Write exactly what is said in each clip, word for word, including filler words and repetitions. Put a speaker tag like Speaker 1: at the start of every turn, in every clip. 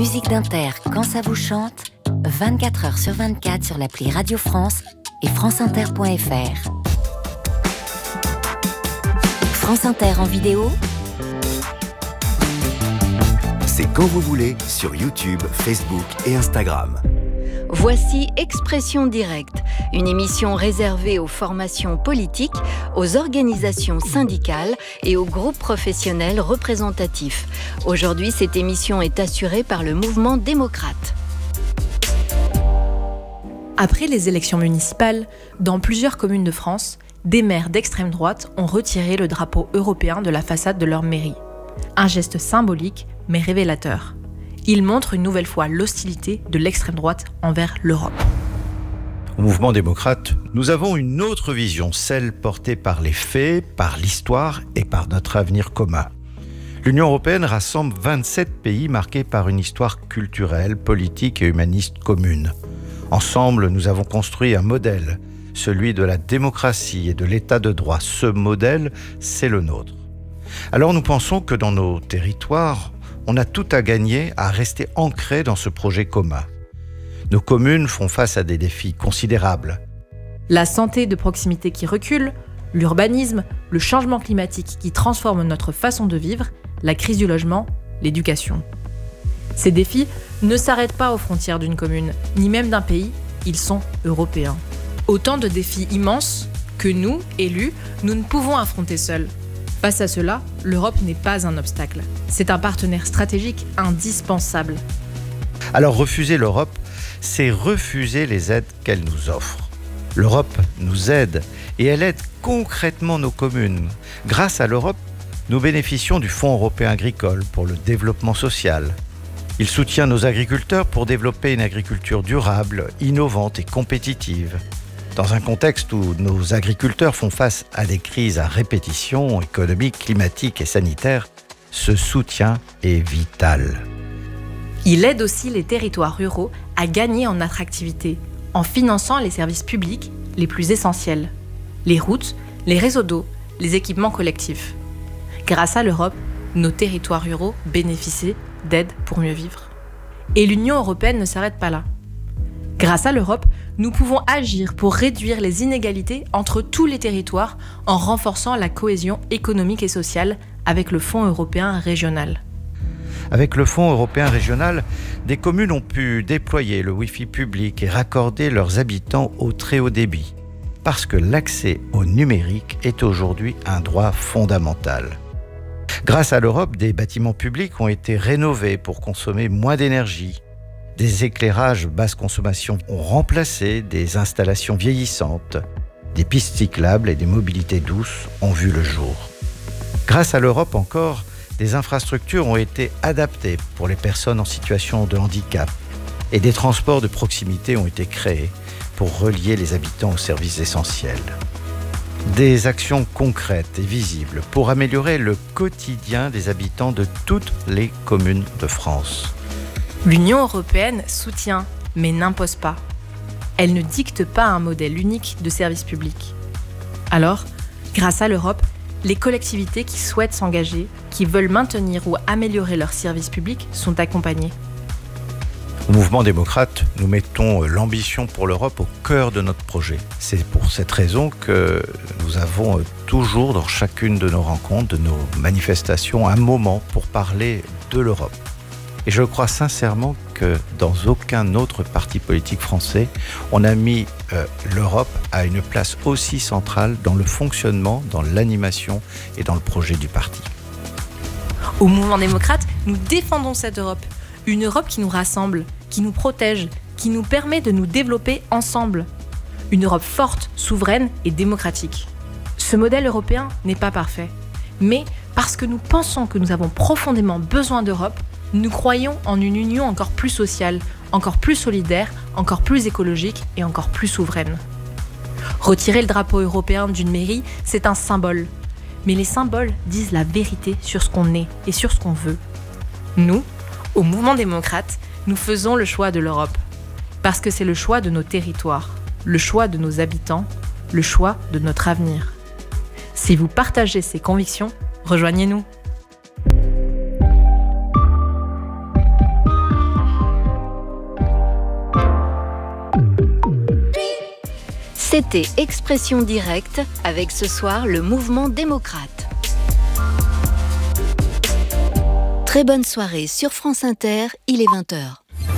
Speaker 1: musique d'Inter quand ça vous chante, vingt-quatre heures sur vingt-quatre sur l'appli Radio France et franceinter point f r. France Inter en vidéo,
Speaker 2: c'est quand vous voulez sur YouTube, Facebook et Instagram.
Speaker 3: Voici Expression Directe, une émission réservée aux formations politiques, aux organisations syndicales et aux groupes professionnels représentatifs. Aujourd'hui, cette émission est assurée par le Mouvement démocrate.
Speaker 4: Après les élections municipales, dans plusieurs communes de France, des maires d'extrême droite ont retiré le drapeau européen de la façade de leur mairie. Un geste symbolique, mais révélateur. Il montre une nouvelle fois l'hostilité de l'extrême droite envers l'Europe.
Speaker 5: Au Mouvement démocrate, nous avons une autre vision, celle portée par les faits, par l'histoire et par notre avenir commun. L'Union européenne rassemble vingt-sept pays marqués par une histoire culturelle, politique et humaniste commune. Ensemble, nous avons construit un modèle, celui de la démocratie et de l'état de droit. Ce modèle, c'est le nôtre. Alors nous pensons que dans nos territoires, on a tout à gagner à rester ancrés dans ce projet commun. Nos communes font face à des défis considérables.
Speaker 4: La santé de proximité qui recule, l'urbanisme, le changement climatique qui transforme notre façon de vivre, la crise du logement, l'éducation. Ces défis ne s'arrêtent pas aux frontières d'une commune, ni même d'un pays, ils sont européens. Autant de défis immenses que nous, élus, nous ne pouvons affronter seuls. Face à cela, l'Europe n'est pas un obstacle. C'est un partenaire stratégique indispensable.
Speaker 5: Alors refuser l'Europe, c'est refuser les aides qu'elle nous offre. L'Europe nous aide et elle aide concrètement nos communes. Grâce à l'Europe, nous bénéficions du Fonds européen agricole pour le développement social. Il soutient nos agriculteurs pour développer une agriculture durable, innovante et compétitive. Dans un contexte où nos agriculteurs font face à des crises à répétition, économiques, climatiques et sanitaires, ce soutien est vital.
Speaker 4: Il aide aussi les territoires ruraux à gagner en attractivité, en finançant les services publics les plus essentiels. Les routes, les réseaux d'eau, les équipements collectifs. Grâce à l'Europe, nos territoires ruraux bénéficient d'aides pour mieux vivre. Et l'Union européenne ne s'arrête pas là. Grâce à l'Europe, nous pouvons agir pour réduire les inégalités entre tous les territoires en renforçant la cohésion économique et sociale avec le Fonds européen régional.
Speaker 5: Avec le Fonds européen régional, des communes ont pu déployer le Wi-Fi public et raccorder leurs habitants au très haut débit, parce que l'accès au numérique est aujourd'hui un droit fondamental. Grâce à l'Europe, des bâtiments publics ont été rénovés pour consommer moins d'énergie. Des éclairages basse consommation ont remplacé des installations vieillissantes. Des pistes cyclables et des mobilités douces ont vu le jour. Grâce à l'Europe encore, des infrastructures ont été adaptées pour les personnes en situation de handicap et des transports de proximité ont été créés pour relier les habitants aux services essentiels. Des actions concrètes et visibles pour améliorer le quotidien des habitants de toutes les communes de France.
Speaker 4: L'Union européenne soutient, mais n'impose pas. Elle ne dicte pas un modèle unique de service public. Alors, grâce à l'Europe, les collectivités qui souhaitent s'engager, qui veulent maintenir ou améliorer leurs services publics sont accompagnées.
Speaker 5: Au Mouvement démocrate, nous mettons l'ambition pour l'Europe au cœur de notre projet. C'est pour cette raison que nous avons toujours, dans chacune de nos rencontres, de nos manifestations, un moment pour parler de l'Europe. Et je crois sincèrement que dans aucun autre parti politique français, on a mis euh, l'Europe à une place aussi centrale dans le fonctionnement, dans l'animation et dans le projet du parti.
Speaker 4: Au Mouvement démocrate, nous défendons cette Europe. Une Europe qui nous rassemble, qui nous protège, qui nous permet de nous développer ensemble. Une Europe forte, souveraine et démocratique. Ce modèle européen n'est pas parfait. Mais parce que nous pensons que nous avons profondément besoin d'Europe, nous croyons en une union encore plus sociale, encore plus solidaire, encore plus écologique et encore plus souveraine. Retirer le drapeau européen d'une mairie, c'est un symbole. Mais les symboles disent la vérité sur ce qu'on est et sur ce qu'on veut. Nous, au Mouvement démocrate, nous faisons le choix de l'Europe. Parce que c'est le choix de nos territoires, le choix de nos habitants, le choix de notre avenir. Si vous partagez ces convictions, rejoignez-nous.
Speaker 3: C'était Expression directe avec ce soir le mouvement démocrate. Très bonne soirée sur France Inter, il est vingt heures.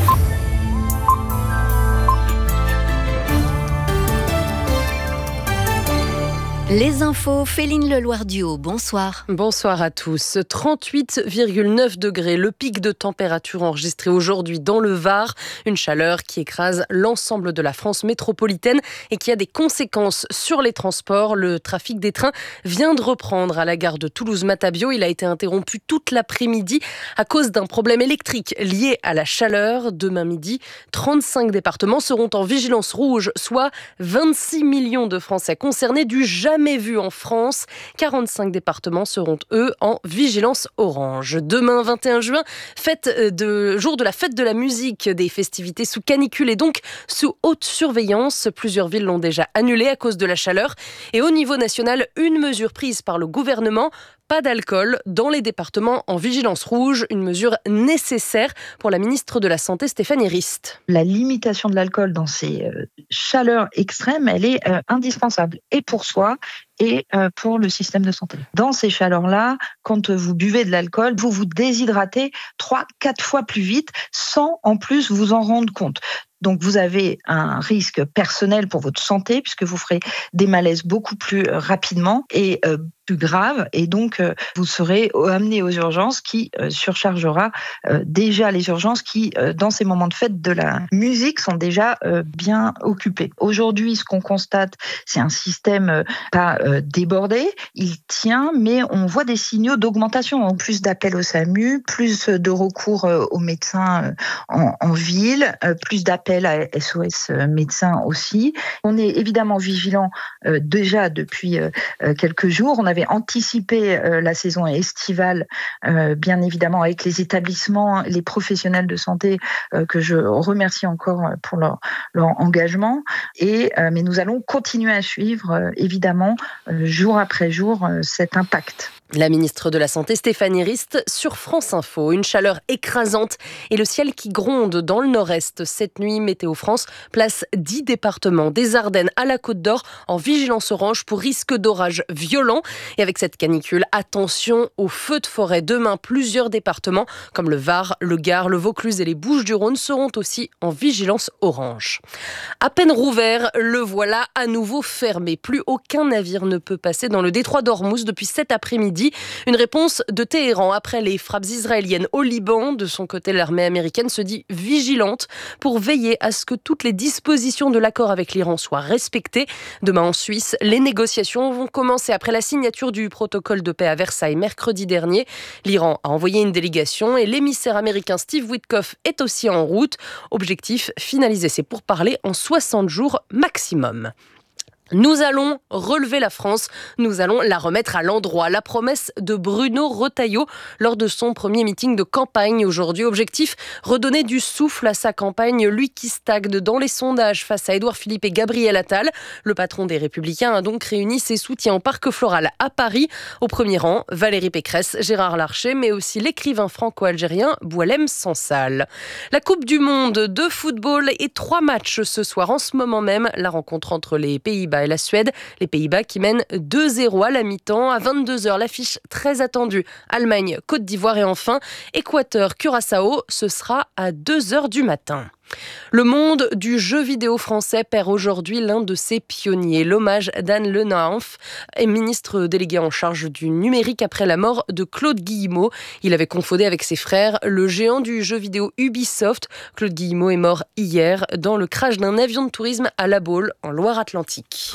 Speaker 3: Les infos, Féline Leloir-Duhaut, bonsoir.
Speaker 6: Bonsoir à tous. trente-huit virgule neuf degrés, le pic de température enregistré aujourd'hui dans le Var. Une chaleur qui écrase l'ensemble de la France métropolitaine et qui a des conséquences sur les transports. Le trafic des trains vient de reprendre à la gare de Toulouse-Matabio. Il a été interrompu toute l'après-midi à cause d'un problème électrique lié à la chaleur. Demain midi, trente-cinq départements seront en vigilance rouge, soit vingt-six millions de Français concernés du jamais vu en France. quarante-cinq départements seront, eux, en vigilance orange. Demain, vingt et un juin, fête de, jour de la fête de la musique, des festivités sous canicule et donc sous haute surveillance. Plusieurs villes l'ont déjà annulé à cause de la chaleur. Et au niveau national, une mesure prise par le gouvernement. Pas d'alcool dans les départements en vigilance rouge, une mesure nécessaire pour la ministre de la Santé Stéphanie Rist.
Speaker 7: La limitation de l'alcool dans ces euh, chaleurs extrêmes, elle est euh, indispensable et pour soi et euh, pour le système de santé. Dans ces chaleurs-là, quand vous buvez de l'alcool, vous vous déshydratez trois, quatre fois plus vite sans en plus vous en rendre compte. Donc, vous avez un risque personnel pour votre santé puisque vous ferez des malaises beaucoup plus rapidement et euh, plus graves. Et donc, euh, vous serez amené aux urgences qui euh, surchargera euh, déjà les urgences qui, euh, dans ces moments de fête de la musique, sont déjà euh, bien occupées. Aujourd'hui, ce qu'on constate, c'est un système euh, pas euh, débordé. Il tient, mais on voit des signaux d'augmentation. En plus d'appels au S A M U, plus de recours euh, aux médecins euh, en, en ville, euh, plus d'appels à S O S médecins aussi. On est évidemment vigilant euh, déjà depuis euh, quelques jours. On avait anticipé euh, la saison estivale, euh, bien évidemment avec les établissements, les professionnels de santé euh, que je remercie encore pour leur, leur engagement. Et, euh, mais nous allons continuer à suivre euh, évidemment euh, jour après jour euh, cet impact.
Speaker 6: La ministre de la Santé Stéphanie Rist sur France Info. Une chaleur écrasante et le ciel qui gronde dans le nord-est. Cette nuit, Météo France place dix départements des Ardennes à la Côte d'Or en vigilance orange pour risque d'orage violent. Et avec cette canicule, attention aux feux de forêt. Demain, plusieurs départements comme le Var, le Gard, le Vaucluse et les Bouches-du-Rhône seront aussi en vigilance orange. À peine rouvert, le voilà à nouveau fermé. Plus aucun navire ne peut passer dans le détroit d'Ormuz depuis cet après-midi. Une réponse de Téhéran après les frappes israéliennes au Liban. De son côté, l'armée américaine se dit vigilante pour veiller à ce que toutes les dispositions de l'accord avec l'Iran soient respectées. Demain en Suisse, les négociations vont commencer après la signature du protocole de paix à Versailles mercredi dernier. L'Iran a envoyé une délégation et l'émissaire américain Steve Witkoff est aussi en route. Objectif, finaliser ces pourparlers en soixante jours maximum. Nous allons relever la France, nous allons la remettre à l'endroit. La promesse de Bruno Retailleau lors de son premier meeting de campagne aujourd'hui. Objectif, redonner du souffle à sa campagne, lui qui stagne dans les sondages face à Édouard Philippe et Gabriel Attal. Le patron des Républicains a donc réuni ses soutiens au Parc Floral à Paris. Au premier rang, Valérie Pécresse, Gérard Larcher, mais aussi l'écrivain franco-algérien Boualem Sansal. La Coupe du Monde de football et trois matchs ce soir. En ce moment même, la rencontre entre les Pays-Bas et la Suède. Les Pays-Bas qui mènent deux zéro à la mi-temps. À vingt-deux heures, l'affiche très attendue. Allemagne, Côte d'Ivoire et enfin Équateur, Curaçao. Ce sera à deux heures du matin. Le monde du jeu vidéo français perd aujourd'hui l'un de ses pionniers. L'hommage d'Anne Le Naanf, ministre délégué en charge du numérique après la mort de Claude Guillemot. Il avait confondé avec ses frères le géant du jeu vidéo Ubisoft. Claude Guillemot est mort hier dans le crash d'un avion de tourisme à La Baule, en Loire-Atlantique.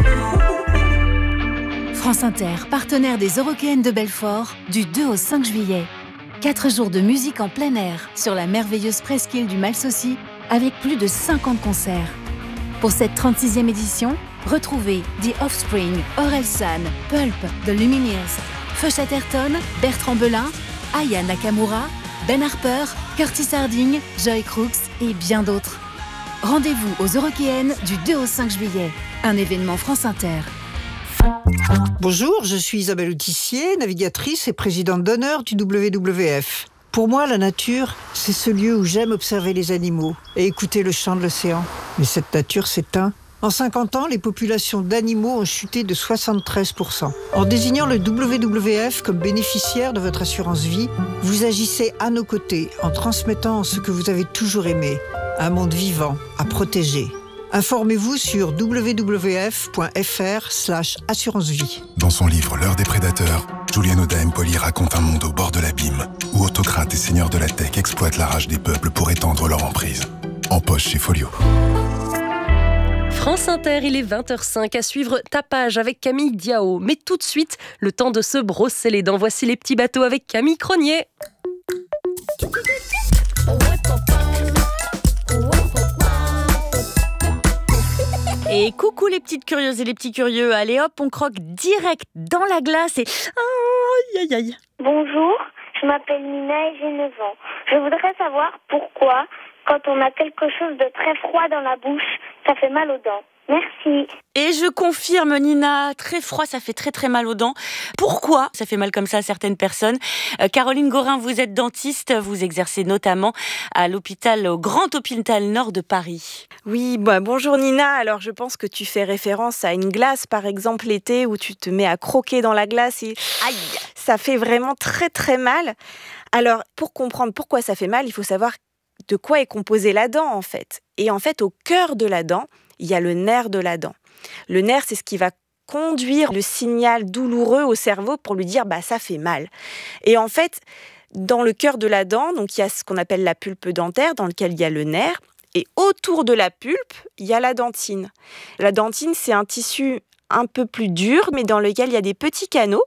Speaker 1: France Inter, partenaire des Eurockéennes de Belfort, du deux au cinq juillet. Quatre jours de musique en plein air sur la merveilleuse presqu'île du Malsaucy avec plus de cinquante concerts. Pour cette trente-sixième édition, retrouvez The Offspring, Orelsan, Pulp, The Lumineers, Feu Chatterton, Bertrand Belin, Aya Nakamura, Ben Harper, Curtis Harding, Joy Crooks et bien d'autres. Rendez-vous aux Eurockéennes du deux au cinq juillet. Un événement France Inter.
Speaker 8: Bonjour, je suis Isabelle Autissier, navigatrice et présidente d'honneur du W W F. Pour moi, la nature, c'est ce lieu où j'aime observer les animaux et écouter le chant de l'océan. Mais cette nature s'éteint En cinquante ans, les populations d'animaux ont chuté de soixante-treize pour cent. En désignant le W W F comme bénéficiaire de votre assurance vie, vous agissez à nos côtés en transmettant ce que vous avez toujours aimé, un monde vivant à protéger. Informez-vous sur w w f point f r slash assurance vie.
Speaker 9: Dans son livre L'heure des prédateurs, Julian Oda-Empoli raconte un monde au bord de l'abîme, où autocrates et seigneurs de la tech exploitent la rage des peuples pour étendre leur emprise. En poche chez Folio.
Speaker 6: France Inter, il est vingt heures cinq, à suivre Tapage avec Camille Diao. Mais tout de suite, le temps de se brosser les dents. Voici les petits bateaux avec Camille Cronier.
Speaker 10: Et coucou les petites curieuses et les petits curieux. Allez hop, on croque direct dans la glace et... Aïe aïe aïe.
Speaker 11: Bonjour, je m'appelle Nina et j'ai neuf ans. Je voudrais savoir pourquoi, quand on a quelque chose de très froid dans la bouche, ça fait mal aux dents. Merci.
Speaker 10: Et je confirme Nina, très froid, ça fait très très mal aux dents. Pourquoi ça fait mal comme ça à certaines personnes ? euh, Caroline Gorin, vous êtes dentiste, vous exercez notamment à l'hôpital, au Grand Hôpital Nord de Paris.
Speaker 12: Oui, bah, bonjour Nina, alors je pense que tu fais référence à une glace par exemple l'été où tu te mets à croquer dans la glace et aïe, ça fait vraiment très très mal. Alors pour comprendre pourquoi ça fait mal, il faut savoir de quoi est composée la dent en fait. Et en fait au cœur de la dent, il y a le nerf de la dent. Le nerf, c'est ce qui va conduire le signal douloureux au cerveau pour lui dire bah ça fait mal. Et en fait, dans le cœur de la dent, donc il y a ce qu'on appelle la pulpe dentaire dans lequel il y a le nerf et autour de la pulpe, il y a la dentine. La dentine, c'est un tissu un peu plus dur mais dans lequel il y a des petits canaux.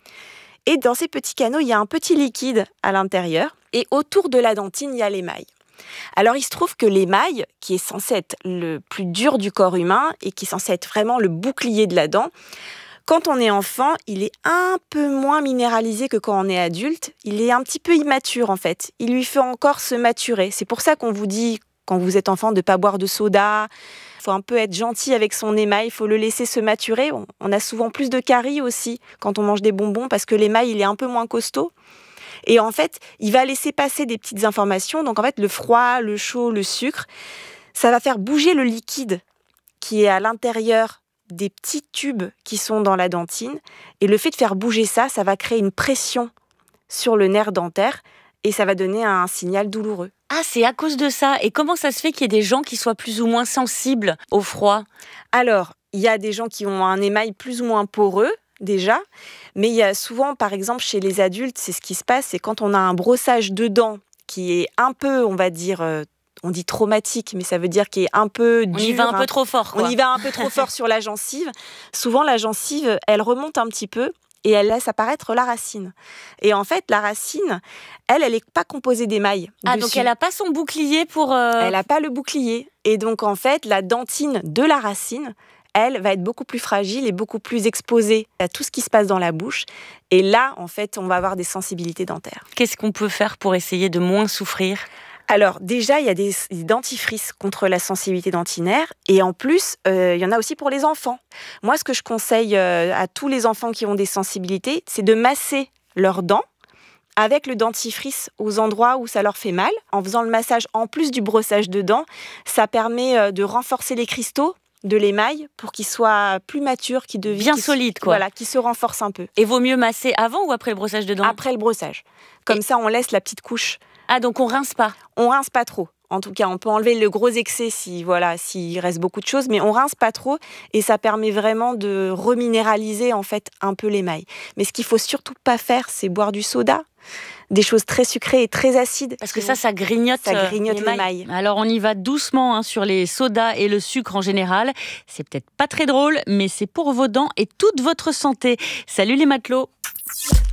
Speaker 12: Et dans ces petits canaux, il y a un petit liquide à l'intérieur et autour de la dentine, il y a l'émail. Alors, il se trouve que l'émail, qui est censé être le plus dur du corps humain et qui est censé être vraiment le bouclier de la dent, quand on est enfant, il est un peu moins minéralisé que quand on est adulte. Il est un petit peu immature, en fait. Il lui fait encore se maturer. C'est pour ça qu'on vous dit, quand vous êtes enfant, de ne pas boire de soda. Il faut un peu être gentil avec son émail. Il faut le laisser se maturer. On a souvent plus de caries aussi quand on mange des bonbons parce que l'émail, il est un peu moins costaud. Et en fait, il va laisser passer des petites informations. Donc en fait, le froid, le chaud, le sucre, ça va faire bouger le liquide qui est à l'intérieur des petits tubes qui sont dans la dentine. Et le fait de faire bouger ça, ça va créer une pression sur le nerf dentaire et ça va donner un signal douloureux.
Speaker 10: Ah, c'est à cause de ça. Et comment ça se fait qu'il y ait des gens qui soient plus ou moins sensibles au froid ?
Speaker 12: Alors, il y a des gens qui ont un émail plus ou moins poreux, déjà, mais il y a souvent, par exemple, chez les adultes, c'est ce qui se passe, c'est quand on a un brossage de dents qui est un peu, on va dire, euh, on dit traumatique, mais ça veut dire qu'il est un peu dur.
Speaker 10: On y va un, un peu trop fort, quoi.
Speaker 12: On y va un peu trop fort sur la gencive. Souvent, la gencive, elle remonte un petit peu et elle laisse apparaître la racine. Et en fait, la racine, elle, elle n'est pas composée d'émail.
Speaker 10: Ah,
Speaker 12: dessus.
Speaker 10: donc elle n'a pas son bouclier pour... Euh...
Speaker 12: Elle n'a pas le bouclier. Et donc, en fait, la dentine de la racine, elle va être beaucoup plus fragile et beaucoup plus exposée à tout ce qui se passe dans la bouche. Et là, en fait, on va avoir des sensibilités dentaires.
Speaker 10: Qu'est-ce qu'on peut faire pour essayer de moins souffrir ?
Speaker 12: Alors, déjà, il y a des, des dentifrices contre la sensibilité dentinaire. Et en plus, euh, il y en a aussi pour les enfants. Moi, ce que je conseille euh, à tous les enfants qui ont des sensibilités, c'est de masser leurs dents avec le dentifrice aux endroits où ça leur fait mal. En faisant le massage, en plus du brossage de dents, ça permet euh, de renforcer les cristaux de l'émail pour qu'il soit plus mature, qu'il devienne
Speaker 10: bien solide, quoi.
Speaker 12: Voilà, qu'il se renforce un peu.
Speaker 10: Et vaut mieux masser avant ou après le brossage de dents ?
Speaker 12: Après le brossage. Comme Et... ça, on laisse la petite couche.
Speaker 10: Ah, donc on rince pas ?
Speaker 12: On rince pas trop. En tout cas, on peut enlever le gros excès si voilà, s'il reste beaucoup de choses, mais on rince pas trop et ça permet vraiment de reminéraliser en fait un peu l'émail. Mais ce qu'il faut surtout pas faire, c'est boire du soda, des choses très sucrées et très acides.
Speaker 10: Parce que ça, ça grignote,
Speaker 12: ça grignote l'émail.
Speaker 10: l'émail. Alors on y va doucement hein, sur les sodas et le sucre en général. C'est peut-être pas très drôle, mais c'est pour vos dents et toute votre santé. Salut les matelots.